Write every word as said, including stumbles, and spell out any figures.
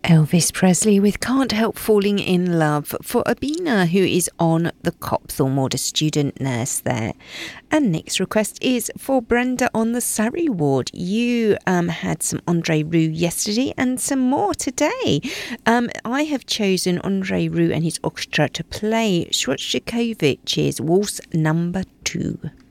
Elvis Presley with Can't Help Falling in Love for Abina, who is on the Copthall ward, a student nurse there. And next request is for Brenda on the Surrey ward. You um, had some Andre Rieu yesterday and some more today. Um, I have chosen Andre Rieu and his orchestra to play Shostakovich's Waltz Number Two.